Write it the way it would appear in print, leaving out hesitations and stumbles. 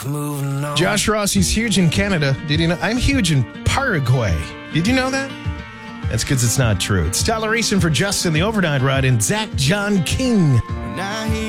Moving on. Josh Rossi's huge in Canada. Did you know? I'm huge in Paraguay. Did you know that? That's because it's not true. It's Tyler Easton for Justin, the Overnight Ride, and Zach John King.